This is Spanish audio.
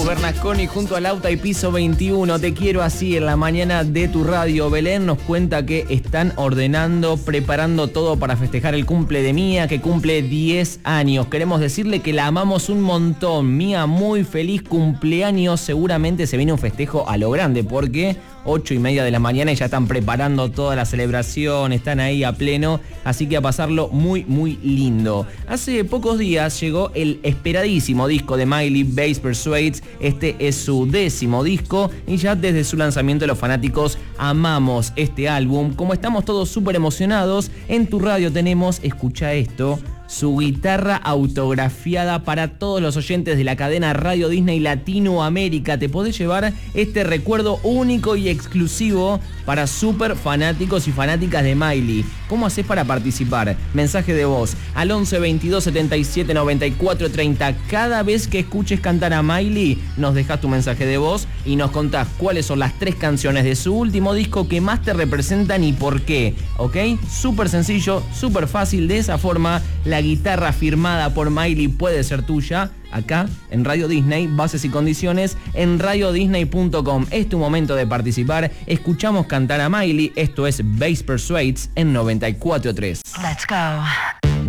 Bernasconi junto al Auta y Piso 21. Te quiero así en la mañana de tu radio. Belén nos cuenta que están ordenando, preparando todo para festejar el cumple de Mía, que cumple 10 años. Queremos decirle que la amamos un montón. Mía, muy feliz cumpleaños. Seguramente se viene un festejo a lo grande porque 8:30 de la mañana y ya están preparando toda la celebración, están ahí a pleno, así que a pasarlo muy, muy lindo. Hace pocos días llegó el esperadísimo disco de Miley, Bass Persuades. Este es su 10º disco y ya desde su lanzamiento los fanáticos amamos este álbum. Como estamos todos súper emocionados, en tu radio tenemos, escucha esto, su guitarra autografiada para todos los oyentes de la cadena Radio Disney Latinoamérica. Te podés llevar este recuerdo único y exclusivo para súper fanáticos y fanáticas de Miley. ¿Cómo haces para participar? Mensaje de voz al 11 22 77 94 30. Cada vez que escuches cantar a Miley, nos dejas tu mensaje de voz y nos contás cuáles son las 3 canciones de su último disco que más te representan y por qué. ¿Ok? Súper sencillo, súper fácil. De esa forma, la guitarra firmada por Miley puede ser tuya. Acá en Radio Disney, bases y condiciones en radiodisney.com. Es tu momento de participar. Escuchamos cantar a Miley. Esto es Bass Persuades en 94.3. Let's go.